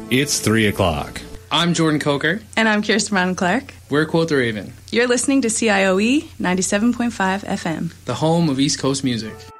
It's 3 o'clock. I'm Jordan Coker. And I'm Kirsten Brown Clark. We're Quote the Raven. You're listening to CIOE 97.5 FM. The home of East Coast music.